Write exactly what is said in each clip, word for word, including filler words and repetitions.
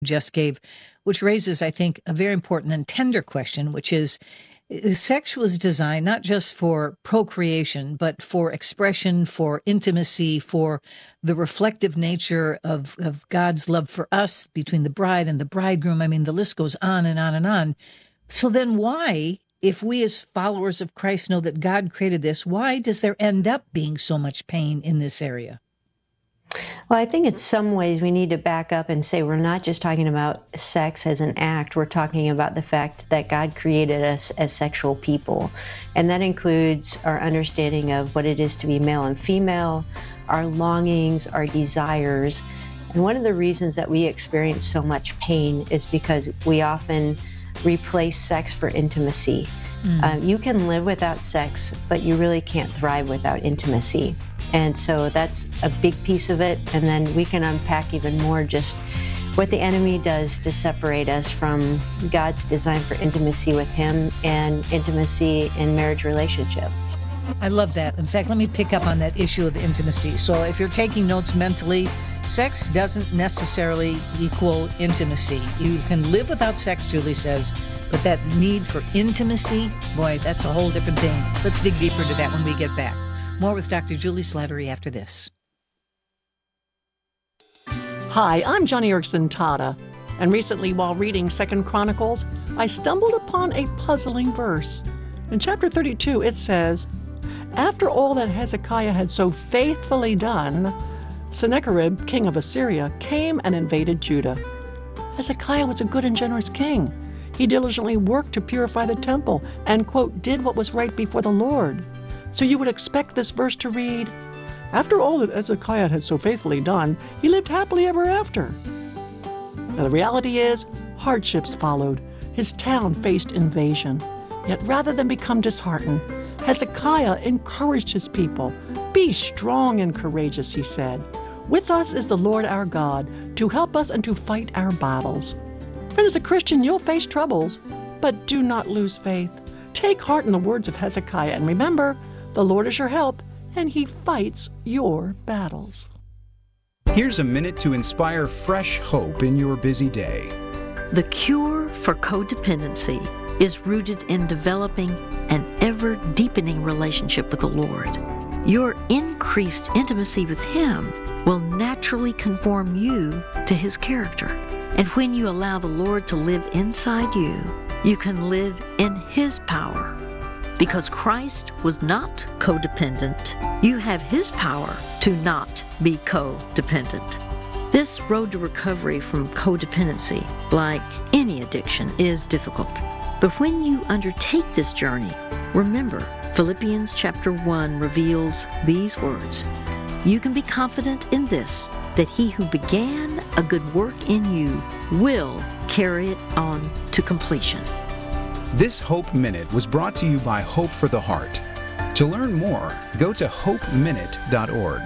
just gave, which raises, I think, a very important and tender question, which is, sex was designed not just for procreation, but for expression, for intimacy, for the reflective nature of, of God's love for us between the bride and the bridegroom. I mean, the list goes on and on and on. So then why, if we as followers of Christ know that God created this, why does there end up being so much pain in this area? Well, I think in some ways we need to back up and say we're not just talking about sex as an act. We're talking about the fact that God created us as sexual people. And that includes our understanding of what it is to be male and female, our longings, our desires. And one of the reasons that we experience so much pain is because we often replace sex for intimacy. Mm. Um, you can live without sex, but you really can't thrive without intimacy. And so that's a big piece of it. And then we can unpack even more just what the enemy does to separate us from God's design for intimacy with him and intimacy in marriage relationship. I love that. In fact, let me pick up on that issue of intimacy. So if you're taking notes mentally, sex doesn't necessarily equal intimacy. You can live without sex, Julie says, but that need for intimacy, boy, that's a whole different thing. Let's dig deeper into that when we get back. More with Doctor Julie Slattery after this. Hi, I'm Johnny Erickson Tada, and recently while reading Second Chronicles, I stumbled upon a puzzling verse. In chapter thirty-two, it says, "After all that Hezekiah had so faithfully done, Sennacherib, king of Assyria, came and invaded Judah." Hezekiah was a good and generous king. He diligently worked to purify the temple and, quote, did what was right before the Lord. So you would expect this verse to read, "After all that Hezekiah had so faithfully done, he lived happily ever after." Now the reality is, hardships followed. His town faced invasion. Yet rather than become disheartened, Hezekiah encouraged his people. "Be strong and courageous," he said. "With us is the Lord our God, to help us and to fight our battles." Friend, as a Christian, you'll face troubles, but do not lose faith. Take heart in the words of Hezekiah, and remember, the Lord is your help, and he fights your battles. Here's a minute to inspire fresh hope in your busy day. The cure for codependency is rooted in developing an ever-deepening relationship with the Lord. Your increased intimacy with him will naturally conform you to his character. And when you allow the Lord to live inside you, you can live in his power. Because Christ was not codependent, you have his power to not be codependent. This road to recovery from codependency, like any addiction, is difficult. But when you undertake this journey, remember, Philippians chapter one reveals these words. You can be confident in this, that he who began a good work in you will carry it on to completion. This Hope Minute was brought to you by Hope for the Heart. To learn more, go to hope minute dot org.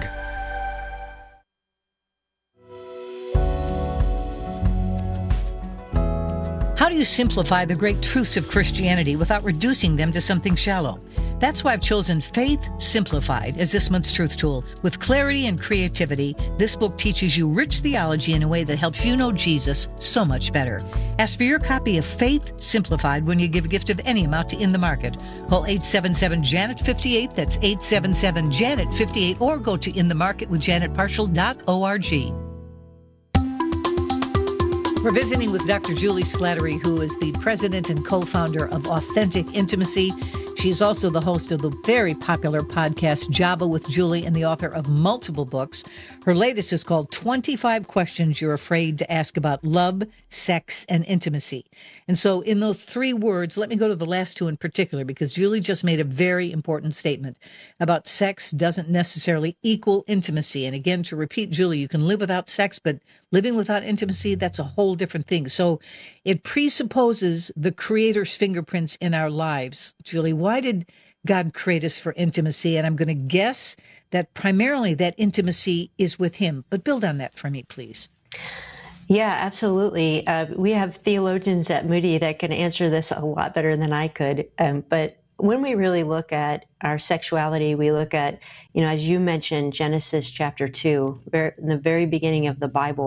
How do you simplify the great truths of Christianity without reducing them to something shallow? That's why I've chosen Faith Simplified as this month's truth tool. With clarity and creativity, this book teaches you rich theology in a way that helps you know Jesus so much better. Ask for your copy of Faith Simplified when you give a gift of any amount to In the Market. Call eight seven seven, Janet fifty-eight, that's eight seven seven, Janet fifty-eight, or go to in the market with janet partial dot org. We're visiting with Doctor Julie Slattery, who is the president and co-founder of Authentic Intimacy. She's also the host of the very popular podcast, Java with Julie, and the author of multiple books. Her latest is called twenty-five Questions You're Afraid to Ask About Love, Sex, and Intimacy. And so in those three words, let me go to the last two in particular, because Julie just made a very important statement about sex doesn't necessarily equal intimacy. And again, to repeat, Julie, you can live without sex, but living without intimacy, that's a whole different thing. So it presupposes the Creator's fingerprints in our lives. Julie, why did God create us for intimacy? And I'm going to guess that primarily that intimacy is with him. But build on that for me, please. Yeah, absolutely. Uh, we have theologians at Moody that can answer this a lot better than I could. Um, but when we really look at our sexuality, we look at, you know, as you mentioned, Genesis chapter two, in the very beginning of the Bible,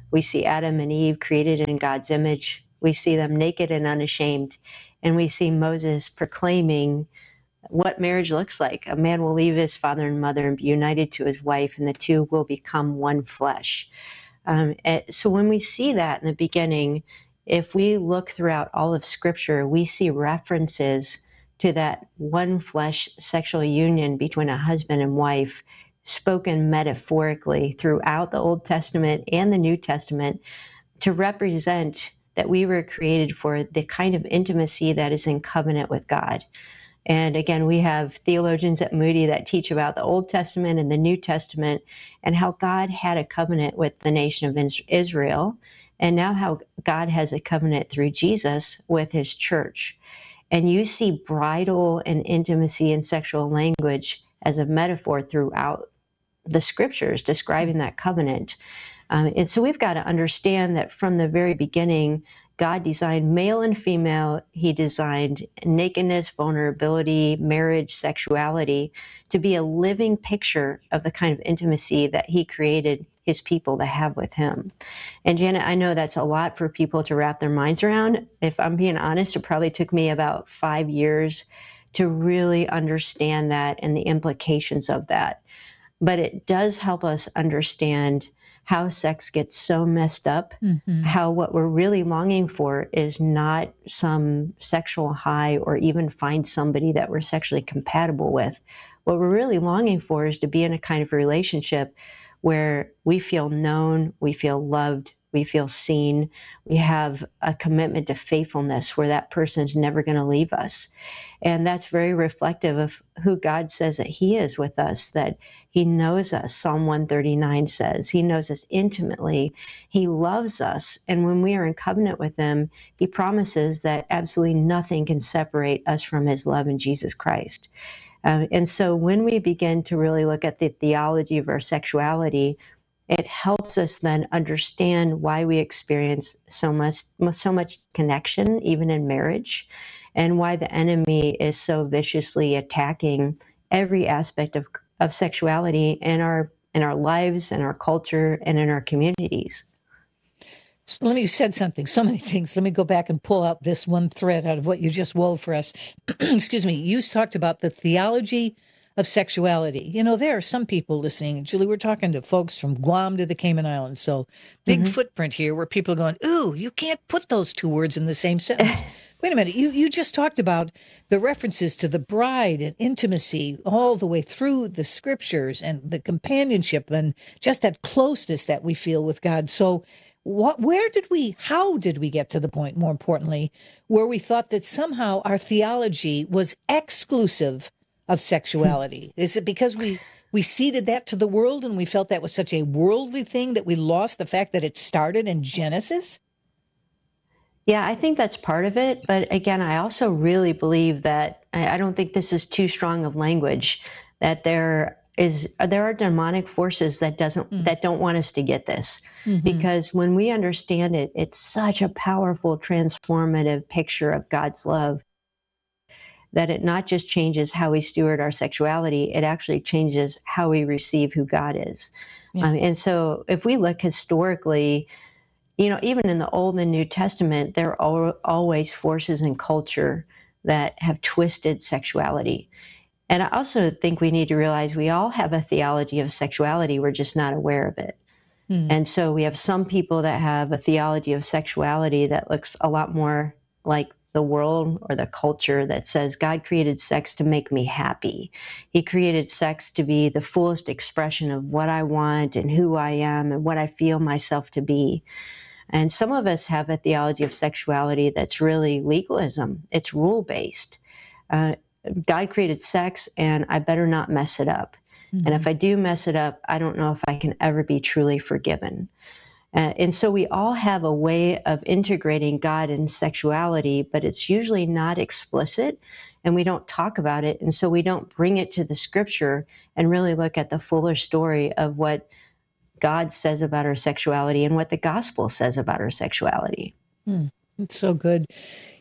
We see Adam and Eve created in God's image. We see them naked and unashamed. And we see Moses proclaiming what marriage looks like. A man will leave his father and mother and be united to his wife, and the two will become one flesh. Um, so when we see that in the beginning, if we look throughout all of Scripture, we see references to that one flesh sexual union between a husband and wife spoken metaphorically throughout the Old Testament and the New Testament to represent that we were created for the kind of intimacy that is in covenant with God. And again, we have theologians at Moody that teach about the Old Testament and the New Testament and how God had a covenant with the nation of Israel, and now how God has a covenant through Jesus with his church. And you see bridal and intimacy and sexual language as a metaphor throughout the Scriptures describing that covenant. Um, and so we've got to understand that from the very beginning, God designed male and female. He designed nakedness, vulnerability, marriage, sexuality to be a living picture of the kind of intimacy that he created his people to have with him. And Janet, I know that's a lot for people to wrap their minds around. If I'm being honest, it probably took me about five years to really understand that and the implications of that. But it does help us understand how sex gets so messed up, mm-hmm. how what we're really longing for is not some sexual high or even find somebody that we're sexually compatible with. What we're really longing for is to be in a kind of relationship where we feel known, we feel loved, we feel seen, we have a commitment to faithfulness where that person's never going to leave us. And that's very reflective of who God says that he is with us, that he knows us. Psalm one thirty-nine says he knows us intimately. He loves us. And when we are in covenant with him, he promises that absolutely nothing can separate us from his love in Jesus Christ. Um, and so when we begin to really look at the theology of our sexuality, it helps us then understand why we experience so much, so much connection, even in marriage, and why the enemy is so viciously attacking every aspect of, of sexuality in our, in our lives, in our culture, and in our communities. So let me, you said something, so many things. Let me go back and pull out this one thread out of what you just wove for us. Excuse me. You talked about the theology of sexuality. You know, there are some people listening. Julie, we're talking to folks from Guam to the Cayman Islands. So big mm-hmm. footprint here where people are going, ooh, you can't put those two words in the same sentence. Wait a minute. You, you just talked about the references to the bride and intimacy all the way through the Scriptures and the companionship and just that closeness that we feel with God. So what, where did we, how did we get to the point, more importantly, where we thought that somehow our theology was exclusive of sexuality? Is it because we, we ceded that to the world and we felt that was such a worldly thing that we lost the fact that it started in Genesis? Yeah, I think that's part of it. But again, I also really believe that, I don't think this is too strong of language, that there is, there are demonic forces that doesn't, mm. that don't want us to get this. Mm-hmm. Because when we understand it, it's such a powerful, transformative picture of God's love, that it not just changes how we steward our sexuality, it actually changes how we receive who God is. Yeah. Um, and so if we look historically, you know, even in the Old and New Testament, there are always forces in culture that have twisted sexuality. And I also think we need to realize we all have a theology of sexuality, we're just not aware of it. Mm. And so we have some people that have a theology of sexuality that looks a lot more like the world or the culture that says God created sex to make me happy. He created sex to be the fullest expression of what I want and who I am and what I feel myself to be. And some of us have a theology of sexuality that's really legalism. It's rule-based. Uh, God created sex and I better not mess it up. Mm-hmm. And if I do mess it up, I don't know if I can ever be truly forgiven. Uh, and so we all have a way of integrating God and sexuality, but it's usually not explicit and we don't talk about it. And so we don't bring it to the Scripture and really look at the fuller story of what God says about our sexuality and what the gospel says about our sexuality. Mm, it's so good.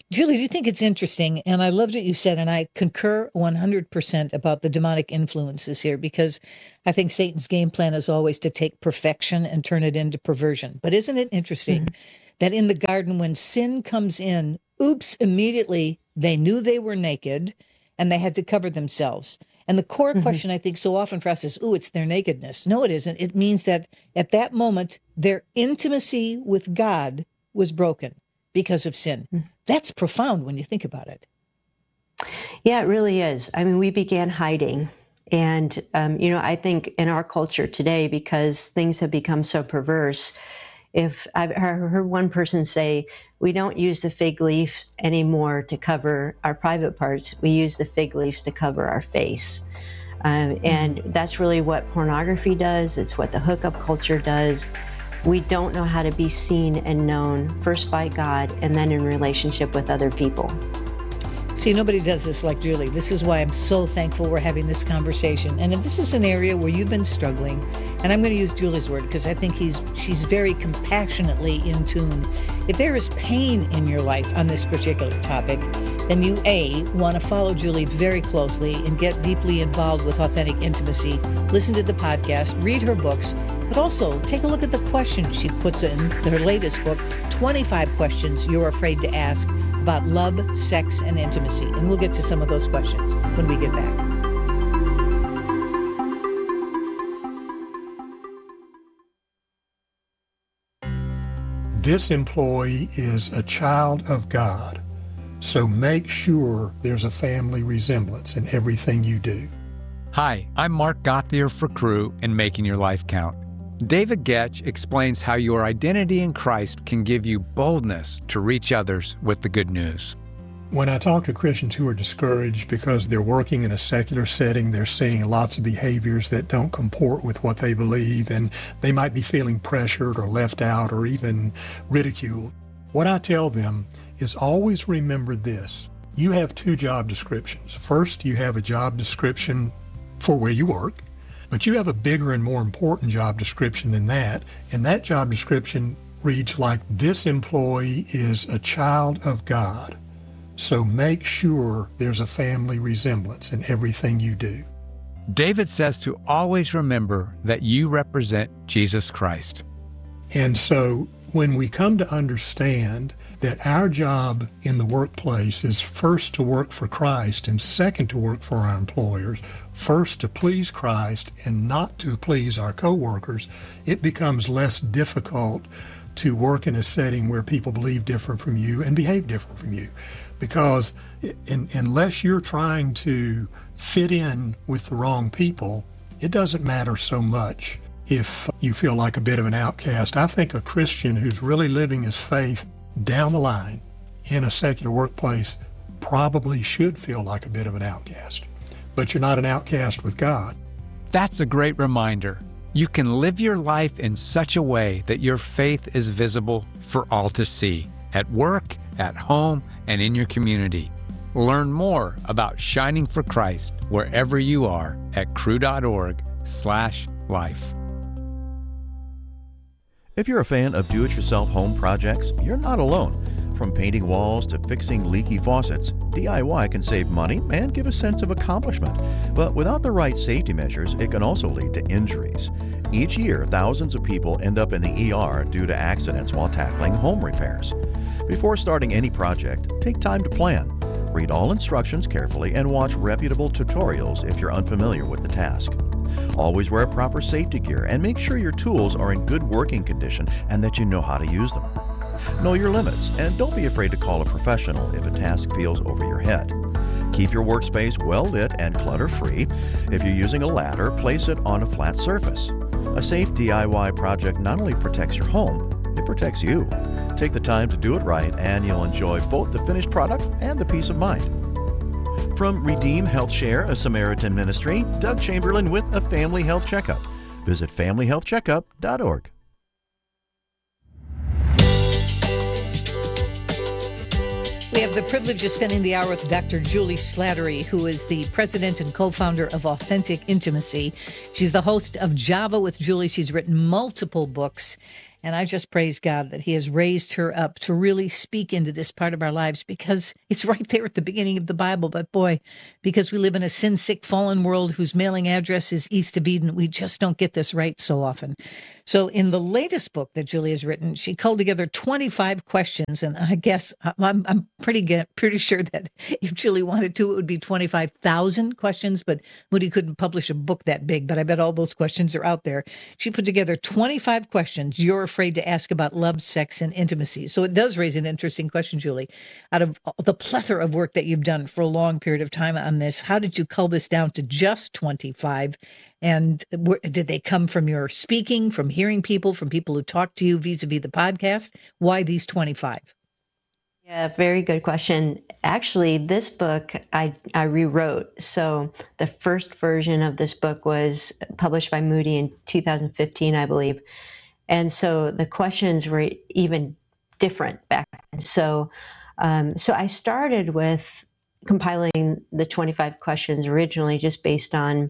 Julie, do you think it's interesting? And I loved what you said, and I concur one hundred percent about the demonic influences here, because I think Satan's game plan is always to take perfection and turn it into perversion. But isn't it interesting mm-hmm. that in the garden, when sin comes in, oops, immediately they knew they were naked and they had to cover themselves. And the core mm-hmm. question, I think, so often for us is, ooh, it's their nakedness. No, it isn't. It means that at that moment, their intimacy with God was broken because of sin. Mm-hmm. That's profound when you think about it. Yeah, it really is. I mean, we began hiding. And, um, you know, I think in our culture today, because things have become so perverse, if I've heard one person say, we don't use the fig leaves anymore to cover our private parts, we use the fig leaves to cover our face. Um, and that's really what pornography does. It's what the hookup culture does. We don't know how to be seen and known, first by God and then in relationship with other people. See, nobody does this like Julie. This is why I'm so thankful we're having this conversation. And if this is an area where you've been struggling, and I'm going to use Julie's word because I think he's she's very compassionately in tune. If there is pain in your life on this particular topic, then you, A, want to follow Julie very closely and get deeply involved with authentic intimacy. Listen to the podcast, read her books, but also take a look at the questions she puts in her latest book, twenty-five questions you're afraid to ask about love, sex, and intimacy. And we'll get to some of those questions when we get back. This employee is a child of God, so make sure there's a family resemblance in everything you do. Hi, I'm Mark Gauthier for Crew and Making Your Life Count. David Getch explains how your identity in Christ can give you boldness to reach others with the good news. When I talk to Christians who are discouraged because they're working in a secular setting, they're seeing lots of behaviors that don't comport with what they believe, and they might be feeling pressured or left out or even ridiculed. What I tell them is always remember this. You have two job descriptions. First, you have a job description for where you work, but you have a bigger and more important job description than that, and that job description reads like, this employee is a child of God. So make sure there's a family resemblance in everything you do. David says to always remember that you represent Jesus Christ. And so when we come to understand that our job in the workplace is first to work for Christ and second to work for our employers, first to please Christ and not to please our coworkers, it becomes less difficult to work in a setting where people believe different from you and behave different from you. Because in, unless you're trying to fit in with the wrong people, it doesn't matter so much if you feel like a bit of an outcast. I think a Christian who's really living his faith down the line in a secular workplace probably should feel like a bit of an outcast. But you're not an outcast with God. That's a great reminder. You can live your life in such a way that your faith is visible for all to see, at work, at home, and in your community. Learn more about shining for Christ wherever you are at crew.org slash life. If you're a fan of do-it-yourself home projects, you're not alone. From painting walls to fixing leaky faucets, D I Y can save money and give a sense of accomplishment. But without the right safety measures, it can also lead to injuries. Each year, thousands of people end up in the E R due to accidents while tackling home repairs. Before starting any project, take time to plan. Read all instructions carefully and watch reputable tutorials if you're unfamiliar with the task. Always wear proper safety gear and make sure your tools are in good working condition and that you know how to use them. Know your limits and don't be afraid to call a professional if a task feels over your head. Keep your workspace well lit and clutter-free. If you're using a ladder, place it on a flat surface. A safe D I Y project not only protects your home, it protects you. Take the time to do it right and you'll enjoy both the finished product and the peace of mind. From Redeem Health Share, a Samaritan ministry, Doug Chamberlain with a Family Health Checkup. Visit family health checkup dot org. We have the privilege of spending the hour with Doctor Julie Slattery, who is the president and co-founder of Authentic Intimacy. She's the host of Java with Julie. She's written multiple books. And I just praise God that he has raised her up to really speak into this part of our lives, because it's right there at the beginning of the Bible. But boy, because we live in a sin-sick, fallen world whose mailing address is east of Eden, we just don't get this right so often. So in the latest book that Julie has written, she culled together twenty-five questions. And I guess I'm, I'm pretty get, pretty sure that if Julie wanted to, it would be twenty-five thousand questions. But Moody couldn't publish a book that big, but I bet all those questions are out there. She put together twenty-five questions you're afraid to ask about love, sex, and intimacy. So it does raise an interesting question, Julie. Out of the plethora of work that you've done for a long period of time on this, how did you cull this down to just twenty-five? And where, did they come from your speaking, from hearing people, from people who talk to you vis-a-vis the podcast? Why these twenty-five? Yeah, very good question. Actually, this book I, I rewrote. So the first version of this book was published by Moody in two thousand fifteen, I believe. And so the questions were even different back then. So, um, so I started with compiling the twenty-five questions originally just based on,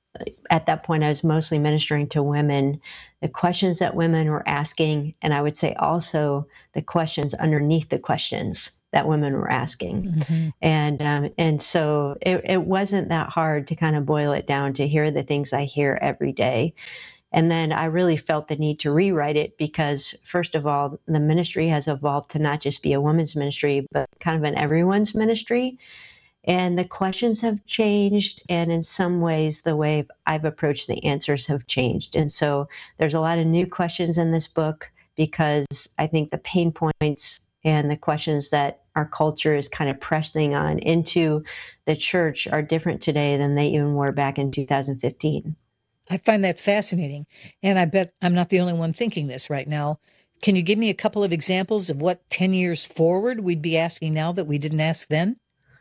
at that point, I was mostly ministering to women, the questions that women were asking, and I would say also the questions underneath the questions that women were asking. Mm-hmm. And um, and so it, it wasn't that hard to kind of boil it down to hear the things I hear every day. And then I really felt the need to rewrite it because, first of all, the ministry has evolved to not just be a women's ministry, but kind of an everyone's ministry. And the questions have changed, and in some ways, the way I've approached the answers have changed. And so there's a lot of new questions in this book because I think the pain points and the questions that our culture is kind of pressing on into the church are different today than they even were back in two thousand fifteen. I find that fascinating. And I bet I'm not the only one thinking this right now. Can you give me a couple of examples of what ten years forward we'd be asking now that we didn't ask then?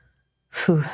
Uh,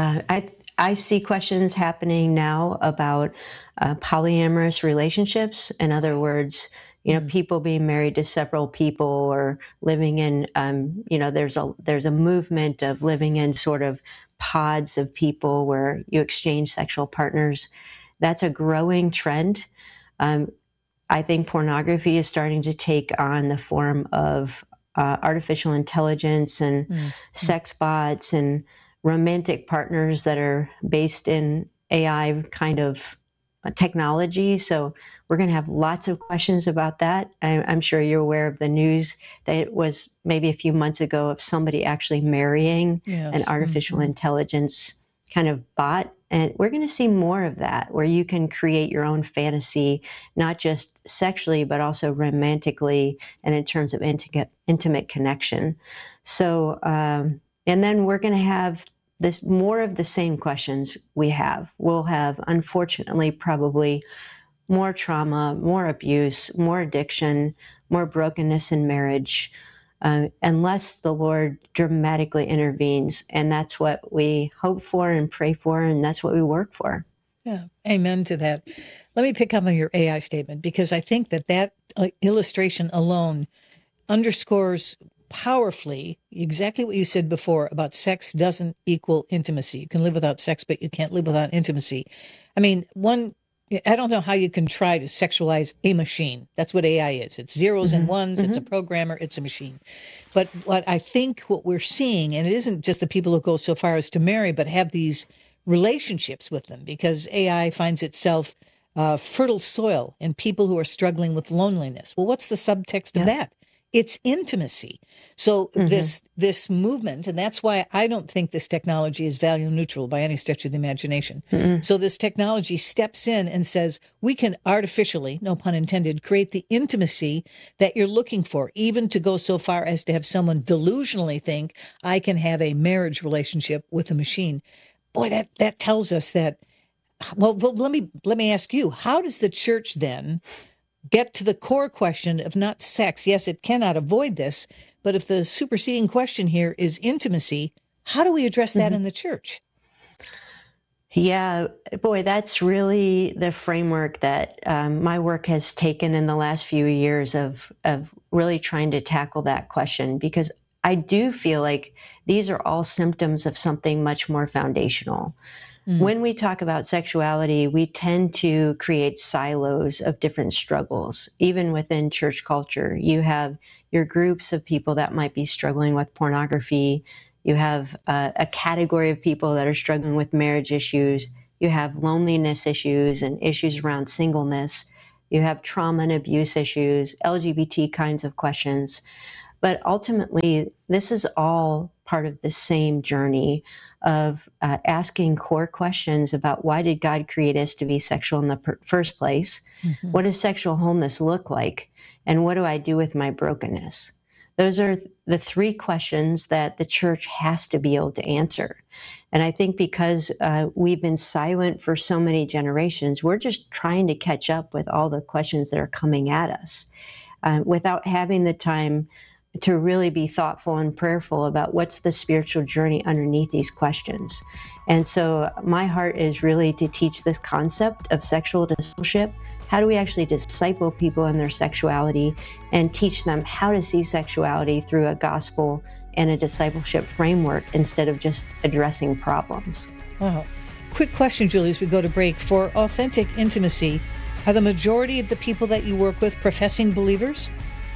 I I see questions happening now about uh, polyamorous relationships. In other words, you know, mm. people being married to several people or living in, um, you know, there's a there's a movement of living in sort of pods of people where you exchange sexual partners. That's a growing trend. Um, I think pornography is starting to take on the form of uh, artificial intelligence and mm. sex bots and romantic partners that are based in A I kind of technology. So we're going to have lots of questions about that. I'm sure you're aware of the news that it was maybe a few months ago of somebody actually marrying yes. an artificial mm-hmm. intelligence kind of bot. And we're going to see more of that, where you can create your own fantasy, not just sexually, but also romantically and in terms of intimate, intimate connection. So, um, and then we're going to have this more of the same questions we have. We'll have, unfortunately, probably more trauma, more abuse, more addiction, more brokenness in marriage, uh, unless the Lord dramatically intervenes. And that's what we hope for and pray for, and that's what we work for. Yeah, amen to that. Let me pick up on your A I statement, because I think that that uh, illustration alone underscores powerfully exactly what you said before about sex doesn't equal intimacy. You can live without sex, but you can't live without intimacy. I mean, one, I don't know how you can try to sexualize a machine. That's what A I is. It's zeros mm-hmm. and ones. Mm-hmm. It's a programmer. It's a machine. But what I think what we're seeing, and it isn't just the people who go so far as to marry, but have these relationships with them, because A I finds itself uh, fertile soil in people who are struggling with loneliness. Well, what's the subtext yeah. of that? It's intimacy. So mm-hmm. this this movement, and that's why I don't think this technology is value neutral by any stretch of the imagination. Mm-hmm. So this technology steps in and says, we can artificially, no pun intended, create the intimacy that you're looking for, even to go so far as to have someone delusionally think, I can have a marriage relationship with a machine. Boy, that, that tells us that, well, well, let me let me ask you, how does the church then get to the core question of not sex? Yes, it cannot avoid this, but if the superseding question here is intimacy, how do we address that mm-hmm. in the church? Yeah, boy, that's really the framework that um, my work has taken in the last few years of of really trying to tackle that question, because I do feel like these are all symptoms of something much more foundational. Mm. When we talk about sexuality, we tend to create silos of different struggles. Even within church culture, you have your groups of people that might be struggling with pornography. You have uh, a category of people that are struggling with marriage issues. You have loneliness issues and issues around singleness. You have trauma and abuse issues, L G B T kinds of questions. But ultimately, this is all part of the same journey of uh, asking core questions about why did God create us to be sexual in the per- first place? Mm-hmm. What does sexual wholeness look like? And what do I do with my brokenness? Those are th- the three questions that the church has to be able to answer. And I think because uh, we've been silent for so many generations, we're just trying to catch up with all the questions that are coming at us uh, without having the time to really be thoughtful and prayerful about what's the spiritual journey underneath these questions. And so my heart is really to teach this concept of sexual discipleship. How do we actually disciple people in their sexuality and teach them how to see sexuality through a gospel and a discipleship framework instead of just addressing problems? Wow. Quick question, Julie, as we go to break. For authentic intimacy, are the majority of the people that you work with professing believers?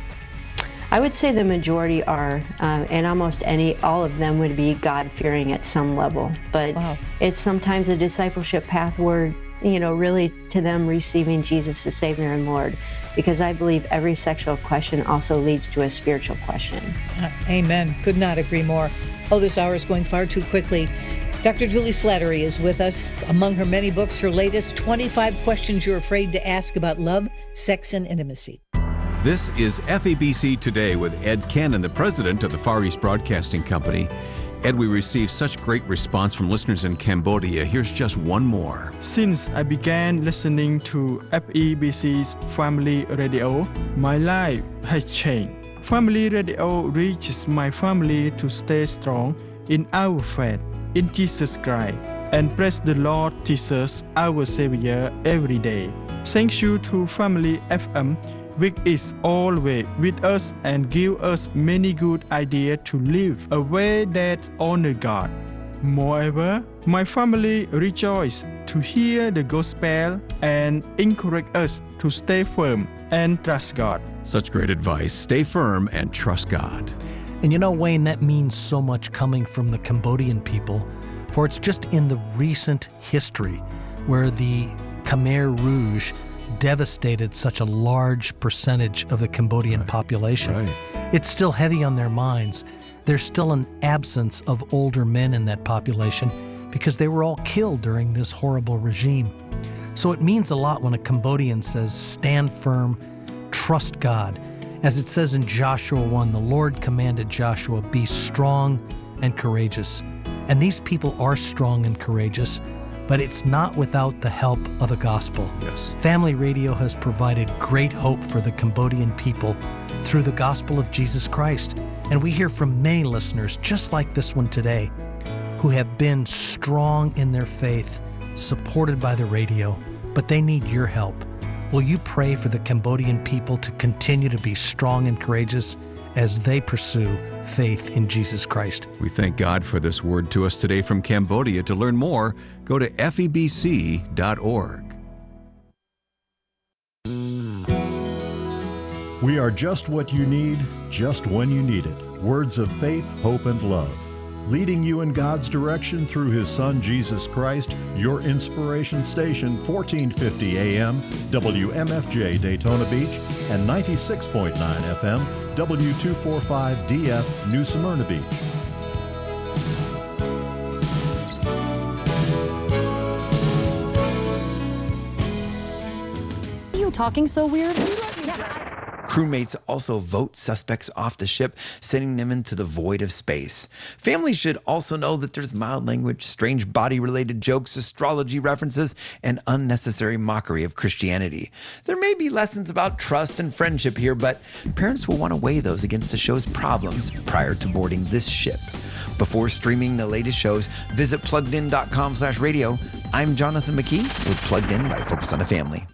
I would say the majority are, uh, and almost any, all of them would be God-fearing at some level. But wow. It's sometimes a discipleship path where, you know, really to them receiving Jesus as Savior and Lord, because I believe every sexual question also leads to a spiritual question. Uh, amen. Could not agree more. Oh, this hour is going far too quickly. Doctor Julie Slattery is with us. Among her many books, her latest, twenty-five Questions You're Afraid to Ask About Love, Sex, and Intimacy. This is F E B C Today with Ed Cannon, the president of the Far East Broadcasting Company. Ed, we received such great response from listeners in Cambodia. Here's just one more. Since I began listening to F E B C's Family Radio, my life has changed. Family Radio reaches my family to stay strong in our faith in Jesus Christ and praise the Lord Jesus, our Savior, every day. Thank you to Family F M, which is always with us and give us many good ideas to live a way that honor God. Moreover, my family rejoice to hear the gospel and encourage us to stay firm and trust God. Such great advice. Stay firm and trust God. And you know, Wayne, that means so much coming from the Cambodian people, for it's just in the recent history where the Khmer Rouge devastated such a large percentage of the Cambodian right. population. Right. It's still heavy on their minds. There's still an absence of older men in that population because they were all killed during this horrible regime. So it means a lot when a Cambodian says, stand firm, trust God. As it says in Joshua one, the Lord commanded Joshua, be strong and courageous. And these people are strong and courageous, but it's not without the help of the gospel. Yes. Family Radio has provided great hope for the Cambodian people through the gospel of Jesus Christ. And we hear from many listeners, just like this one today, who have been strong in their faith, supported by the radio, but they need your help. Will you pray for the Cambodian people to continue to be strong and courageous as they pursue faith in Jesus Christ? We thank God for this word to us today from Cambodia. To learn more, go to F E B C dot org. We are just what you need, just when you need it. Words of faith, hope, and love. Leading you in God's direction through His Son, Jesus Christ, your inspiration station, fourteen fifty A M, W M F J Daytona Beach, and ninety-six point nine F M, W two forty-five D F, New Smyrna Beach. Are you talking so weird? Crewmates also vote suspects off the ship, sending them into the void of space. Families should also know that there's mild language, strange body-related jokes, astrology references, and unnecessary mockery of Christianity. There may be lessons about trust and friendship here, but parents will want to weigh those against the show's problems prior to boarding this ship. Before streaming the latest shows, visit plugged in dot com slash radio. I'm Jonathan McKee with Plugged In by Focus on the Family.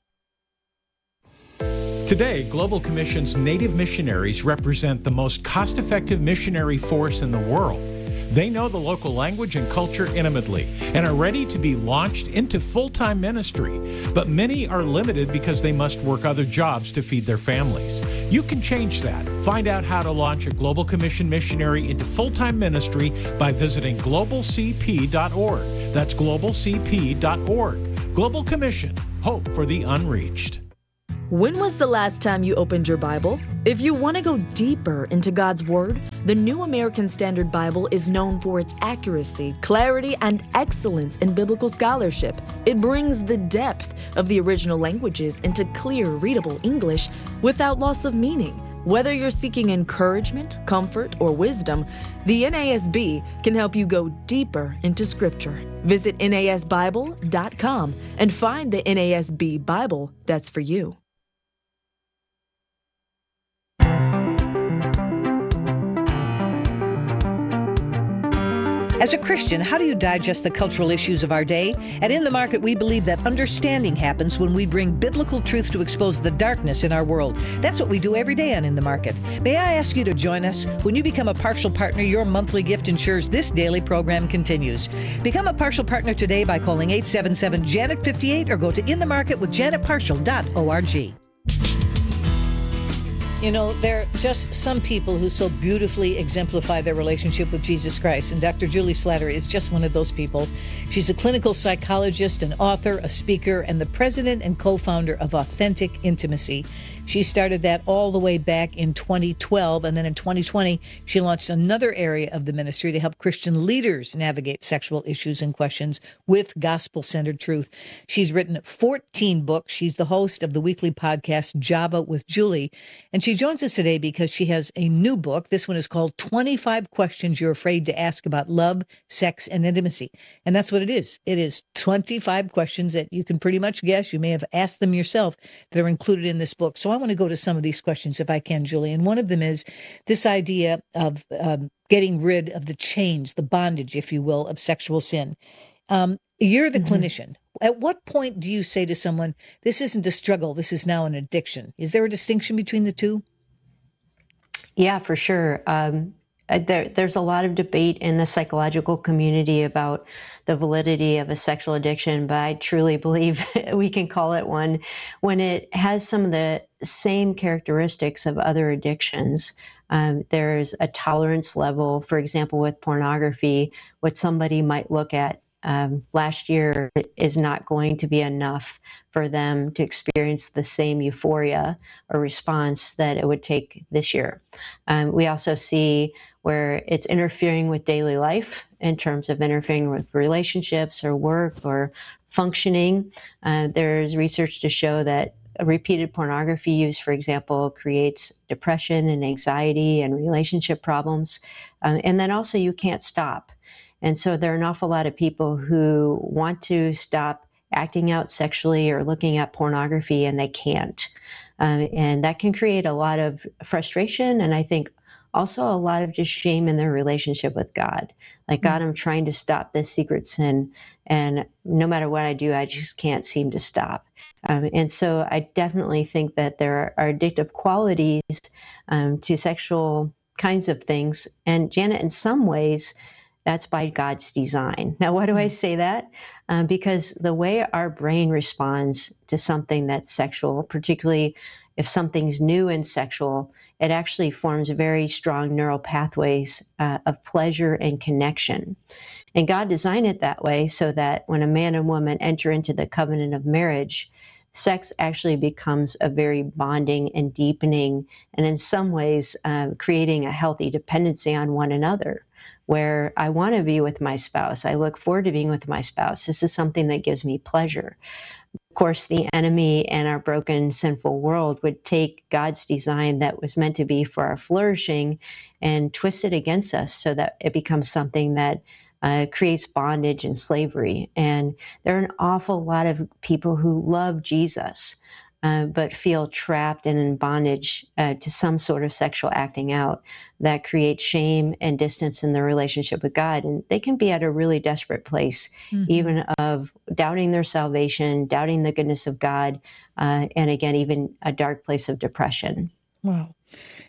Today, Global Commission's Native missionaries represent the most cost-effective missionary force in the world. They know the local language and culture intimately and are ready to be launched into full-time ministry. But many are limited because they must work other jobs to feed their families. You can change that. Find out how to launch a Global Commission missionary into full-time ministry by visiting global c p dot org. That's global c p dot org. Global Commission, hope for the unreached. When was the last time you opened your Bible? If you want to go deeper into God's Word, the New American Standard Bible is known for its accuracy, clarity, and excellence in biblical scholarship. It brings the depth of the original languages into clear, readable English without loss of meaning. Whether you're seeking encouragement, comfort, or wisdom, the N A S B can help you go deeper into Scripture. Visit N A S Bible dot com and find the N A S B Bible that's for you. As a Christian, how do you digest the cultural issues of our day? At In the Market, we believe that understanding happens when we bring biblical truth to expose the darkness in our world. That's what we do every day on In the Market. May I ask you to join us? When you become a partial partner, your monthly gift ensures this daily program continues. Become a partial partner today by calling eight seven seven, Janet fifty-eight or go to in the market with janet partial dot org. You know, there are just some people who so beautifully exemplify their relationship with Jesus Christ, and Doctor Julie Slattery is just one of those people. She's a clinical psychologist, an author, a speaker, and the president and co-founder of Authentic Intimacy. She started that all the way back in twenty twelve, and then in twenty twenty, she launched another area of the ministry to help Christian leaders navigate sexual issues and questions with gospel-centered truth. She's written fourteen books. She's the host of the weekly podcast, Java with Julie, and she joins us today because she has a new book. This one is called twenty-five Questions You're Afraid to Ask About Love, Sex, and Intimacy. And that's what it is. It is twenty-five questions that you can pretty much guess. You may have asked them yourself that are included in this book. So I want to go to some of these questions if I can, Julie. And one of them is this idea of um, getting rid of the chains, the bondage, if you will, of sexual sin. Um, you're the mm-hmm. clinician. At what point do you say to someone, this isn't a struggle, this is now an addiction? Is there a distinction between the two? Yeah, for sure. Um, there, there's a lot of debate in the psychological community about the validity of a sexual addiction, but I truly believe we can call it one when it has some of the same characteristics of other addictions. Um, there's a tolerance level, for example, with pornography, what somebody might look at Um, last year is not going to be enough for them to experience the same euphoria or response that it would take this year. Um, we also see where it's interfering with daily life in terms of interfering with relationships or work or functioning. Uh, there's research to show that repeated pornography use, for example, creates depression and anxiety and relationship problems. Um, and then also you can't stop. And so there are an awful lot of people who want to stop acting out sexually or looking at pornography, and they can't. Um, and that can create a lot of frustration, and I think also a lot of just shame in their relationship with God. Like, God, I'm trying to stop this secret sin, and no matter what I do, I just can't seem to stop. Um, and so I definitely think that there are addictive qualities um, to sexual kinds of things. And Janet, in some ways, that's by God's design. Now, why do I say that? Um, because the way our brain responds to something that's sexual, particularly if something's new and sexual, it actually forms very strong neural pathways uh, of pleasure and connection. And God designed it that way so that when a man and woman enter into the covenant of marriage, sex actually becomes a very bonding and deepening, and in some ways, uh, creating a healthy dependency on one another, where I want to be with my spouse. I look forward to being with my spouse. This is something that gives me pleasure. Of course, the enemy and our broken, sinful world would take God's design that was meant to be for our flourishing and twist it against us so that it becomes something that uh, creates bondage and slavery. And there are an awful lot of people who love Jesus, Uh, but feel trapped and in bondage uh, to some sort of sexual acting out that creates shame and distance in their relationship with God. And they can be at a really desperate place, mm-hmm. even of doubting their salvation, doubting the goodness of God, uh, and again, even a dark place of depression. Wow.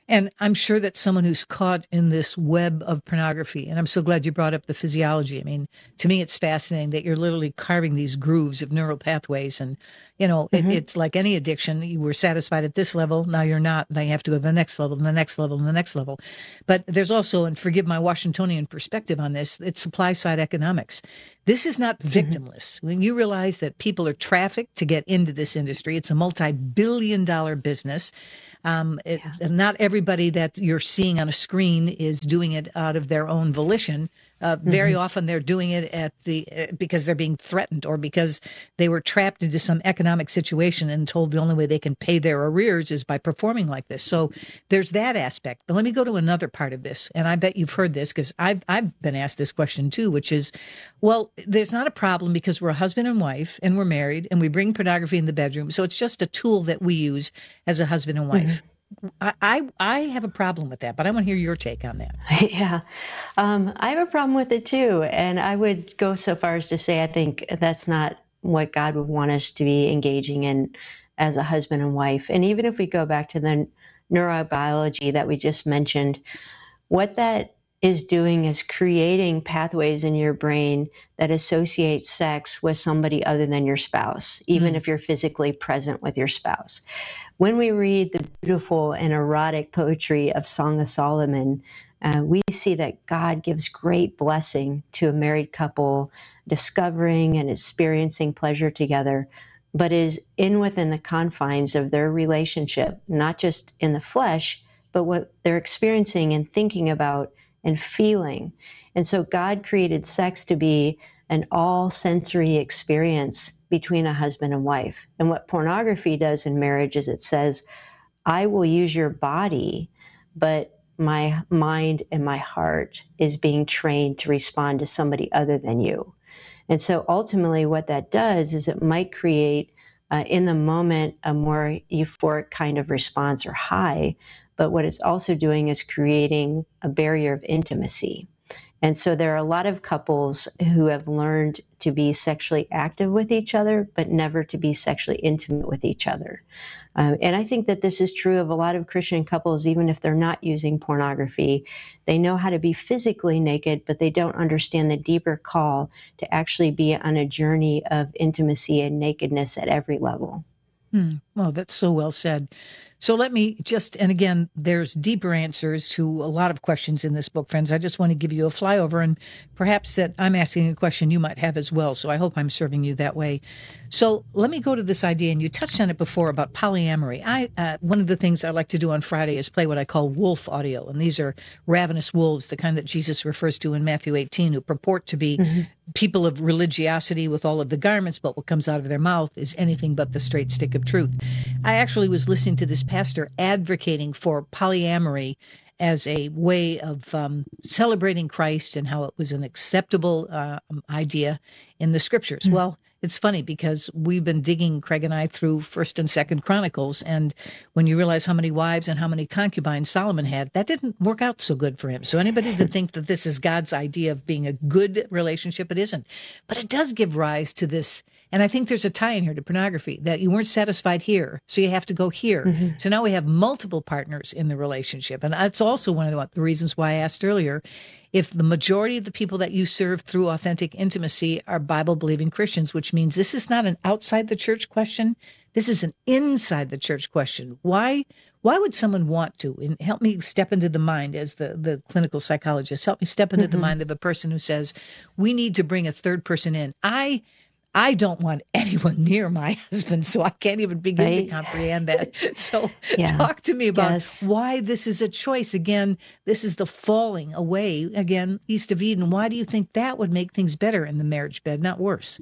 And I'm sure that someone who's caught in this web of pornography, and I'm so glad you brought up the physiology. I mean, to me, it's fascinating that you're literally carving these grooves of neural pathways. And, you know, Mm-hmm. it, it's like any addiction. You were satisfied at this level. Now you're not. Now you have to go to the next level and the next level and the next level. But there's also, and forgive my Washingtonian perspective on this, it's supply side economics. This is not victimless. Mm-hmm. When you realize that people are trafficked to get into this industry, it's a multi-billion dollar business. Um, it, yeah. Not everybody that you're seeing on a screen is doing it out of their own volition. Uh, very mm-hmm. often they're doing it at the uh, because they're being threatened or because they were trapped into some economic situation and told the only way they can pay their arrears is by performing like this. So there's that aspect. But let me go to another part of this. And I bet you've heard this because I've, I've been asked this question too, which is, well, there's not a problem because we're a husband and wife and we're married and we bring pornography in the bedroom. So it's just a tool that we use as a husband and wife. Mm-hmm. I, I I have a problem with that, but I want to hear your take on that. Yeah, um, I have a problem with it too. And I would go so far as to say I think that's not what God would want us to be engaging in as a husband and wife. And even if we go back to the neurobiology that we just mentioned, what that is doing is creating pathways in your brain that associate sex with somebody other than your spouse, even mm. if you're physically present with your spouse. When we read the beautiful and erotic poetry of Song of Solomon, uh, we see that God gives great blessing to a married couple discovering and experiencing pleasure together, but is in within the confines of their relationship, not just in the flesh, but what they're experiencing and thinking about and feeling. And so God created sex to be an all-sensory experience between a husband and wife. And what pornography does in marriage is it says, I will use your body, but my mind and my heart is being trained to respond to somebody other than you. And so ultimately what that does is it might create, uh, in the moment, a more euphoric kind of response or high, but what it's also doing is creating a barrier of intimacy. And so there are a lot of couples who have learned to be sexually active with each other, but never to be sexually intimate with each other. Um, and I think that this is true of a lot of Christian couples, even if they're not using pornography. They know how to be physically naked, but they don't understand the deeper call to actually be on a journey of intimacy and nakedness at every level. Hmm. Well, that's so well said. So let me just, and again, there's deeper answers to a lot of questions in this book, friends. I just want to give you a flyover, and perhaps that I'm asking a question you might have as well. So I hope I'm serving you that way. So let me go to this idea, and you touched on it before about polyamory. I uh, one of the things I like to do on Friday is play what I call wolf audio, and these are ravenous wolves, the kind that Jesus refers to in Matthew eighteen, who purport to be mm-hmm. people of religiosity with all of the garments, but what comes out of their mouth is anything but the straight stick of truth. I actually was listening to this pastor advocating for polyamory as a way of um, celebrating Christ and how it was an acceptable uh, idea in the scriptures. Mm-hmm. Well, it's funny because we've been digging, Craig and I, through First and Second Chronicles, and when you realize how many wives and how many concubines Solomon had, that didn't work out so good for him. So anybody that thinks that this is God's idea of being a good relationship, it isn't. But it does give rise to this, and I think there's a tie in here to pornography, that you weren't satisfied here, so you have to go here. Mm-hmm. So now we have multiple partners in the relationship, and that's also one of the, the reasons why I asked earlier, if the majority of the people that you serve through authentic intimacy are Bible-believing Christians, which means this is not an outside the church question, this is an inside the church question. Why why would someone want to? And help me step into the mind as the, the clinical psychologist. Help me step into mm-hmm. the mind of a person who says, we need to bring a third person in. I I don't want anyone near my husband, so I can't even begin right? to comprehend that. So yeah. talk to me about yes. why this is a choice. Again, this is the falling away, again, east of Eden. Why do you think that would make things better in the marriage bed, not worse?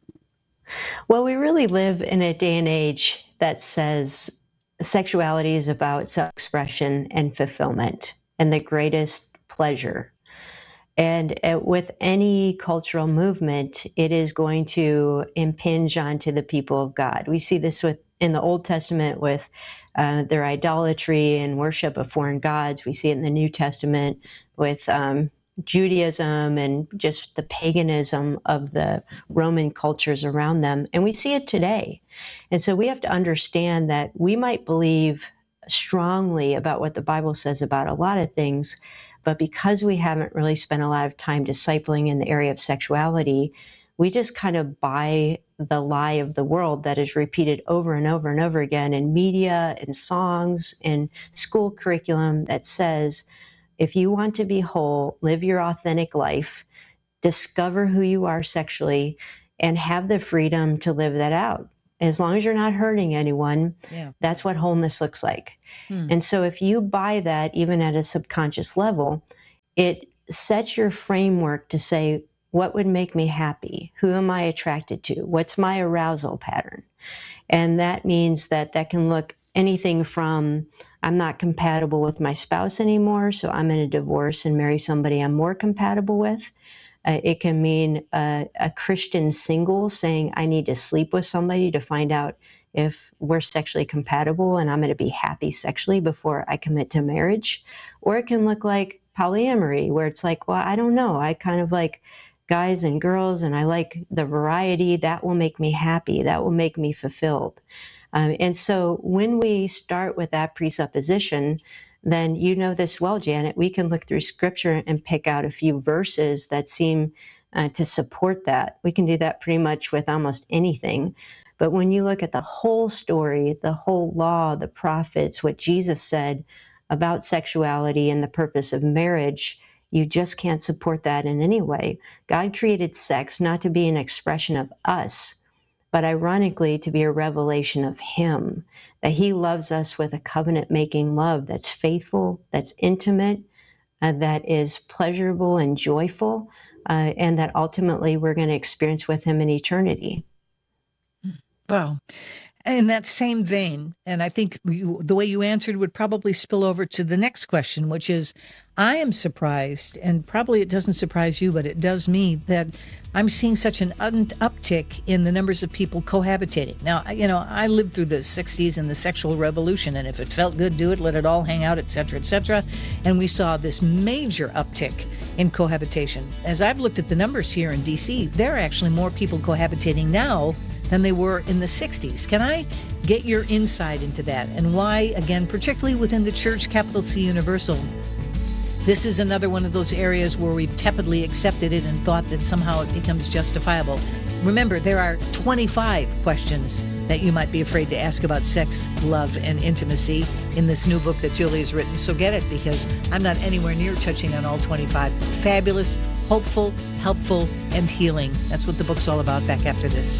Well, we really live in a day and age that says sexuality is about self-expression and fulfillment and the greatest pleasure. And uh, with any cultural movement, it is going to impinge onto the people of God. We see this with in the Old Testament with uh, their idolatry and worship of foreign gods. We see it in the New Testament with um, Judaism and just the paganism of the Roman cultures around them. And we see it today. And so we have to understand that we might believe strongly about what the Bible says about a lot of things, but because we haven't really spent a lot of time discipling in the area of sexuality, we just kind of buy the lie of the world that is repeated over and over and over again in media, in songs, in school curriculum that says, if you want to be whole, live your authentic life, discover who you are sexually, and have the freedom to live that out. As long as you're not hurting anyone, yeah. That's what wholeness looks like. Hmm. And so if you buy that, even at a subconscious level, it sets your framework to say, what would make me happy? Who am I attracted to? What's my arousal pattern? And that means that that can look anything from, I'm not compatible with my spouse anymore, so I'm in a divorce and marry somebody I'm more compatible with. Uh, it can mean uh, a Christian single saying, I need to sleep with somebody to find out if we're sexually compatible and I'm going to be happy sexually before I commit to marriage. Or it can look like polyamory, where it's like, well, I don't know. I kind of like guys and girls, and I like the variety. That will make me happy. That will make me fulfilled. Um, and so when we start with that presupposition, then you know this well, Janet, we can look through scripture and pick out a few verses that seem uh, to support that. We can do that pretty much with almost anything. But when you look at the whole story, the whole law, the prophets, what Jesus said about sexuality and the purpose of marriage, you just can't support that in any way. God created sex not to be an expression of us, but ironically to be a revelation of Him, that He loves us with a covenant-making love that's faithful, that's intimate, uh, that is pleasurable and joyful, uh, and that ultimately we're going to experience with Him in eternity. Wow. In that same vein, and I think you, the way you answered would probably spill over to the next question, which is, I am surprised, and probably it doesn't surprise you, but it does me, that I'm seeing such an un- uptick in the numbers of people cohabitating. Now, you know, I lived through the sixties and the sexual revolution, and if it felt good, do it, let it all hang out, et cetera, et cetera. And we saw this major uptick in cohabitation. As I've looked at the numbers here in D C, there are actually more people cohabitating now than they were in the sixties. Can I get your insight into that and why, again, particularly within the church, capital C Universal, this is another one of those areas where we've tepidly accepted it and thought that somehow it becomes justifiable. Remember, there are twenty-five questions that you might be afraid to ask about sex, love, and intimacy in this new book that Julie has written. So get it, because I'm not anywhere near touching on all twenty-five. Fabulous, hopeful, helpful, and healing. That's what the book's all about. Back after this.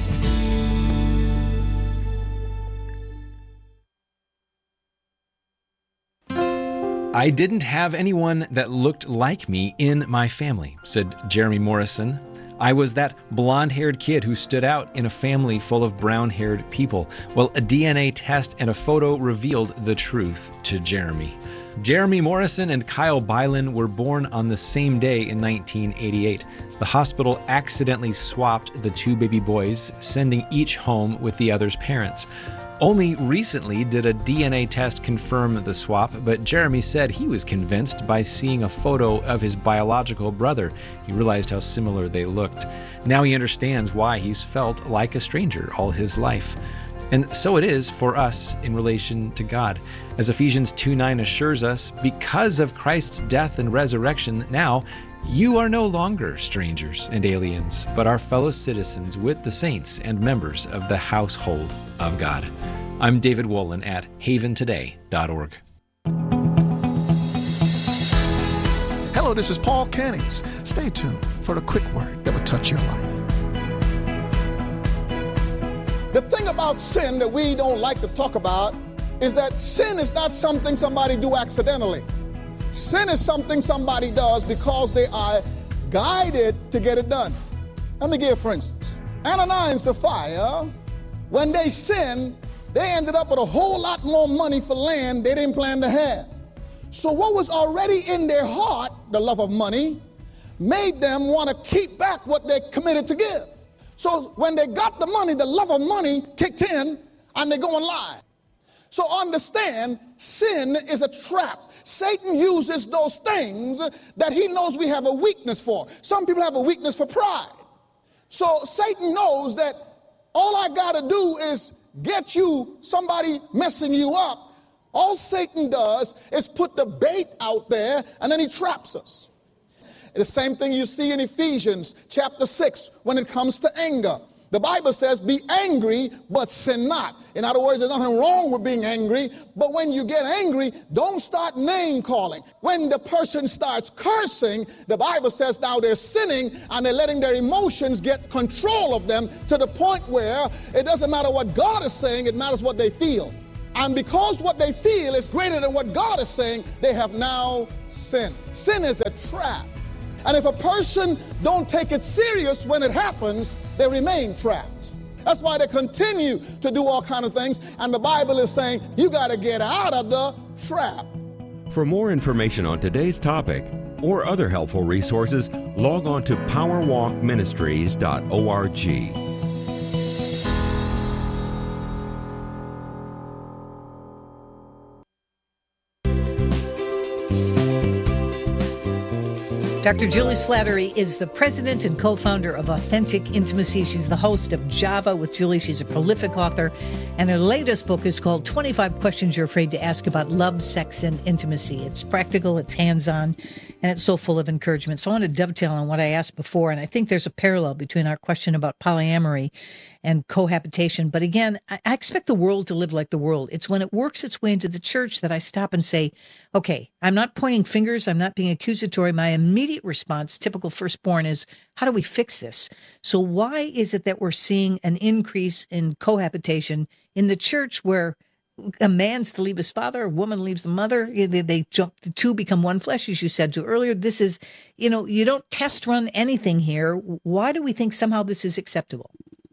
I didn't have anyone that looked like me in my family, said Jeremy Morrison. I was that blonde-haired kid who stood out in a family full of brown-haired people. Well, a D N A test and a photo revealed the truth to Jeremy. Jeremy Morrison and Kyle Byland were born on the same day in nineteen eighty-eight. The hospital accidentally swapped the two baby boys, sending each home with the other's parents. Only recently did a D N A test confirm the swap, but Jeremy said he was convinced by seeing a photo of his biological brother. He realized how similar they looked. Now he understands why he's felt like a stranger all his life. And so it is for us in relation to God. As Ephesians two nine assures us, because of Christ's death and resurrection, now you are no longer strangers and aliens, but are fellow citizens with the saints and members of the household of God. I'm David Wolin at haven today dot org. Hello, this is Paul Cannings. Stay tuned for a quick word that will touch your life. The thing about sin that we don't like to talk about is that sin is not something somebody do accidentally. Sin is something somebody does because they are guided to get it done. Let me give for instance. Ananias and Sapphira, when they sinned, they ended up with a whole lot more money for land they didn't plan to have. So what was already in their heart, the love of money, made them want to keep back what they committed to give. So when they got the money, the love of money kicked in and they go and lie. So understand, sin is a trap. Satan uses those things that he knows we have a weakness for. Some people have a weakness for pride. So Satan knows that all I got to do is get you, somebody messing you up, All Satan does is put the bait out there, and then he traps us. The same thing you see in Ephesians chapter six when it comes to anger. The Bible says, be angry, but sin not. In other words, there's nothing wrong with being angry, but when you get angry, don't start name calling. When the person starts cursing, the Bible says now they're sinning and they're letting their emotions get control of them to the point where it doesn't matter what God is saying, it matters what they feel. And because what they feel is greater than what God is saying, they have now sinned. Sin is a trap. And if a person don't take it serious when it happens, they remain trapped. That's why they continue to do all kinds of things. And the Bible is saying, you got to get out of the trap. For more information on today's topic or other helpful resources, log on to power walk ministries dot org. Doctor Julie Slattery is the president and co-founder of Authentic Intimacy. She's the host of Java with Julie. She's a prolific author, and her latest book is called twenty-five Questions You're Afraid to Ask About Love, Sex, and Intimacy. It's practical, it's hands-on, and it's so full of encouragement. So I want to dovetail on what I asked before, and I think there's a parallel between our question about polyamory and cohabitation. But again, I expect the world to live like the world. It's when it works its way into the church that I stop and say, okay, I'm not pointing fingers, I'm not being accusatory. My immediate response, typical firstborn, is how do we fix this? So why is it that we're seeing an increase in cohabitation in the church where a man's to leave his father, a woman leaves the mother, they, they jump, the two become one flesh, as you said to earlier. This is, you know, you don't test run anything here. Why do we think somehow this is acceptable?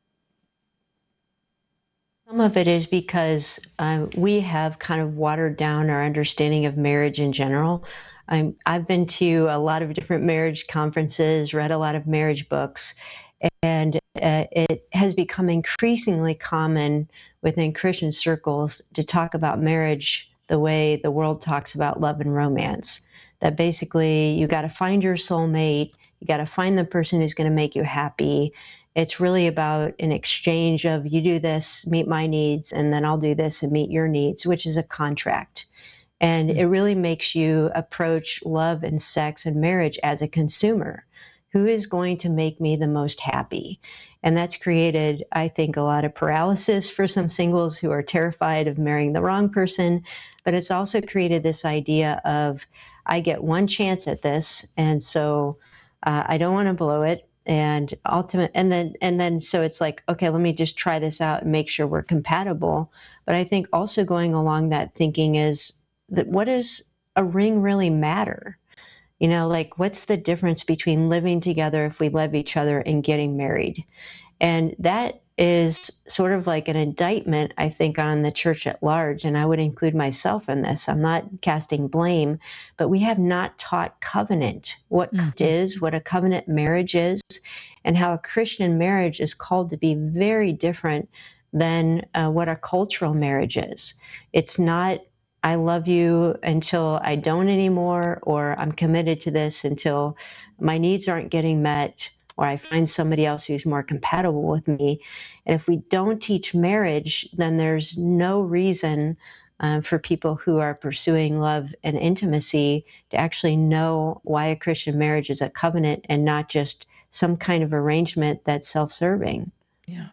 Some of it is because um, we have kind of watered down our understanding of marriage in general. I'm, I've been to a lot of different marriage conferences, read a lot of marriage books, and uh, it has become increasingly common within Christian circles to talk about marriage the way the world talks about love and romance. That basically you got to find your soulmate, you got to find the person who's going to make you happy. It's really about an exchange of you do this, meet my needs, and then I'll do this and meet your needs, which is a contract. And it really makes you approach love and sex and marriage as a consumer. Who is going to make me the most happy? And that's created, I think, a lot of paralysis for some singles who are terrified of marrying the wrong person. But it's also created this idea of, I get one chance at this, and so uh, I don't want to blow it. And ultimate, and then, and then, so it's like, okay, let me just try this out and make sure we're compatible. But I think also going along that thinking is that what does a ring really matter? You know, like what's the difference between living together if we love each other and getting married? And that is sort of like an indictment, I think, on the church at large. And I would include myself in this. I'm not casting blame, but we have not taught covenant, what mm-hmm. it is, what a covenant marriage is, and how a Christian marriage is called to be very different than uh, what a cultural marriage is. It's not, I love you until I don't anymore, or I'm committed to this until my needs aren't getting met, or I find somebody else who's more compatible with me. And if we don't teach marriage, then there's no reason uh, for people who are pursuing love and intimacy to actually know why a Christian marriage is a covenant and not just some kind of arrangement that's self-serving. Yeah.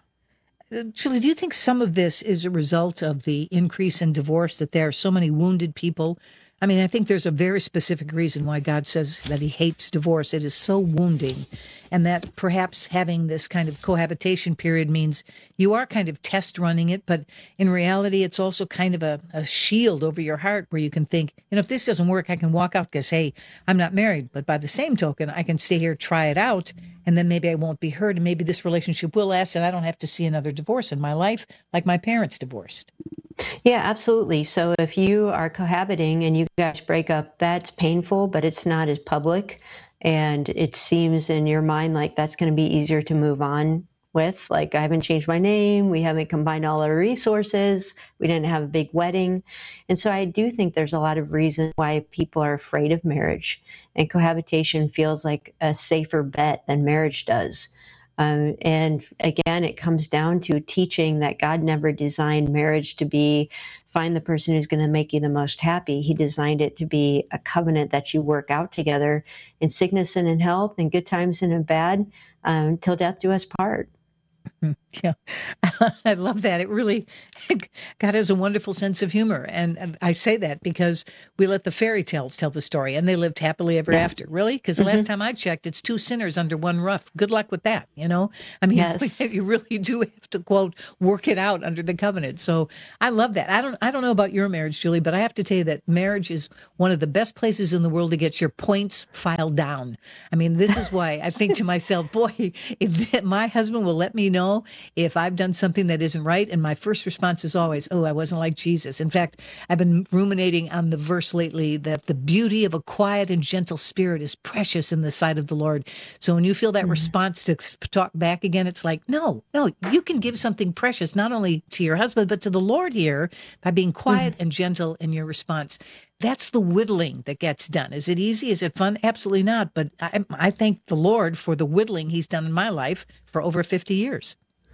Julie, do you think some of this is a result of the increase in divorce, that there are so many wounded people? I mean, I think there's a very specific reason why God says that he hates divorce. It is so wounding. And that perhaps having this kind of cohabitation period means you are kind of test running it, but in reality, it's also kind of a, a shield over your heart where you can think, you know, if this doesn't work, I can walk out because, hey, I'm not married. But by the same token, I can stay here, try it out, and then maybe I won't be hurt, and maybe this relationship will last, and I don't have to see another divorce in my life like my parents divorced. Yeah, absolutely. So if you are cohabiting and you guys break up, that's painful, but it's not as public. And it seems in your mind like that's going to be easier to move on with. Like, I haven't changed my name. We haven't combined all our resources. We didn't have a big wedding. And so I do think there's a lot of reasons why people are afraid of marriage. And cohabitation feels like a safer bet than marriage does. Um, and again, it comes down to teaching that God never designed marriage to be find the person who's going to make you the most happy. He designed it to be a covenant that you work out together in sickness and in health, in good times and in bad, um, till death do us part. Yeah, I love that. It really, God has a wonderful sense of humor. And, and I say that because we let the fairy tales tell the story and they lived happily ever yeah. after. Really? Because the mm-hmm. last time I checked, it's two sinners under one roof. Good luck with that. You know, I mean, yes. you really do have to, quote, work it out under the covenant. So I love that. I don't, I don't know about your marriage, Julie, but I have to tell you that marriage is one of the best places in the world to get your points filed down. I mean, this is why I think to myself, boy, if my husband will let me know if I've done something that isn't right. And my first response is always, oh, I wasn't like Jesus. In fact, I've been ruminating on the verse lately that the beauty of a quiet and gentle spirit is precious in the sight of the Lord. So when you feel that mm-hmm. response to talk back again, it's like, no, no, you can give something precious, not only to your husband, but to the Lord here by being quiet mm-hmm. and gentle in your response. That's the whittling that gets done. Is it easy? Is it fun? Absolutely not. But I, I thank the Lord for the whittling he's done in my life for over fifty years.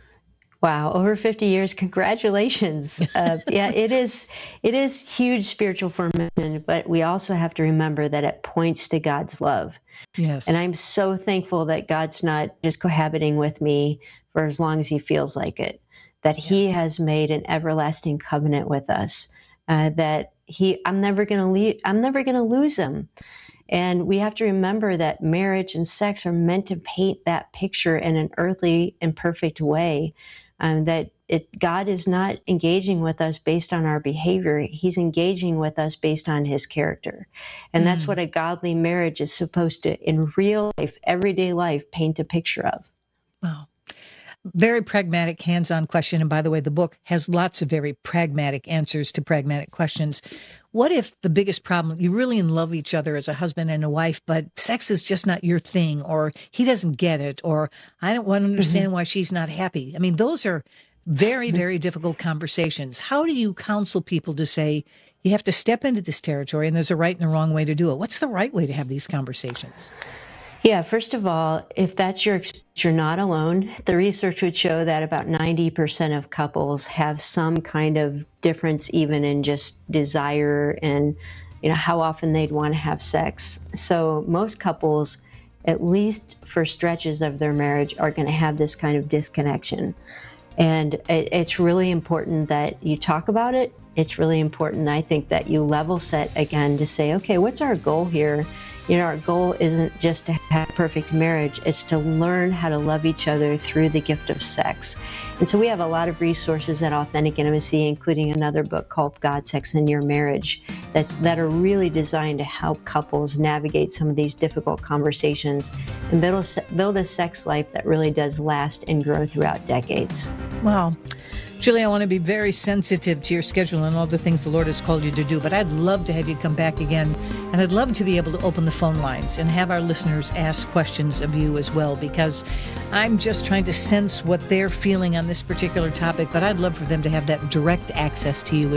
Wow, over fifty years. Congratulations. Uh, yeah, it is it is huge spiritual formation, but we also have to remember that it points to God's love. Yes. And I'm so thankful that God's not just cohabiting with me for as long as he feels like it, that yeah. he has made an everlasting covenant with us, uh, that he I'm never going to leave I'm never going to lose him. And we have to remember that marriage and sex are meant to paint that picture in an earthly, imperfect way. Um, that it, God is not engaging with us based on our behavior. He's engaging with us based on his character. And mm. that's what a godly marriage is supposed to, in real life, everyday life, paint a picture of. Wow. Very pragmatic, hands-on question. And by the way, the book has lots of very pragmatic answers to pragmatic questions. What if the biggest problem, you really in love each other as a husband and a wife, but sex is just not your thing, or he doesn't get it, or I don't want to understand mm-hmm. why she's not happy. I mean, those are very, very difficult conversations. How do you counsel people to say, you have to step into this territory and there's a right and a wrong way to do it? What's the right way to have these conversations? Yeah, first of all, if that's your experience, you're not alone. The research would show that about ninety percent of couples have some kind of difference, even in just desire and, you know, how often they'd want to have sex. So most couples, at least for stretches of their marriage, are going to have this kind of disconnection. And it, it's really important that you talk about it. It's really important, I think, that you level set again to say, okay, what's our goal here? You know, our goal isn't just to have a perfect marriage, it's to learn how to love each other through the gift of sex. And so we have a lot of resources at Authentic Intimacy, including another book called God, Sex, and Your Marriage, that's, that are really designed to help couples navigate some of these difficult conversations and build a, build a sex life that really does last and grow throughout decades. Wow. Julie, I want to be very sensitive to your schedule and all the things the Lord has called you to do, but I'd love to have you come back again, and I'd love to be able to open the phone lines and have our listeners ask questions of you as well, because I'm just trying to sense what they're feeling on this particular topic, but I'd love for them to have that direct access to you.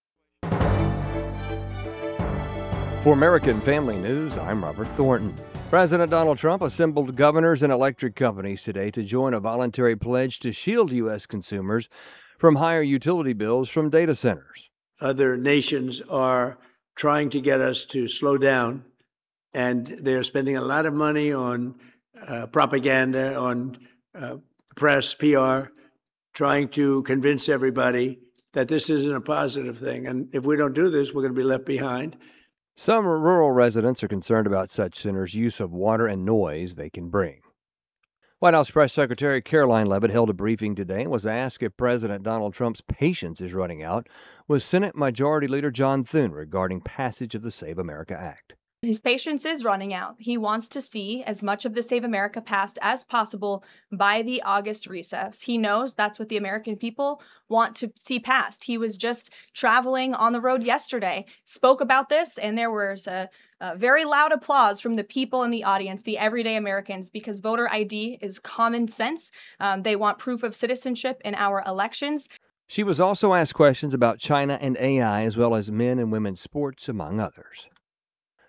For American Family News, I'm Robert Thornton. President Donald Trump assembled governors and electric companies today to join a voluntary pledge to shield U S consumers from higher utility bills from data centers. Other nations are trying to get us to slow down, and they're spending a lot of money on uh, propaganda, on uh, press, P R, trying to convince everybody that this isn't a positive thing. And if we don't do this, we're going to be left behind. Some rural residents are concerned about such centers' use of water and noise they can bring. White House Press Secretary Caroline Leavitt held a briefing today and was asked if President Donald Trump's patience is running out with Senate Majority Leader John Thune regarding passage of the Save America Act. His patience is running out. He wants to see as much of the Save America passed as possible by the August recess. He knows that's what the American people want to see passed. He was just traveling on the road yesterday, spoke about this, and there was a, a very loud applause from the people in the audience, the everyday Americans, because voter I D is common sense. Um, they want proof of citizenship in our elections. She was also asked questions about China and A I, as well as men and women's sports, among others.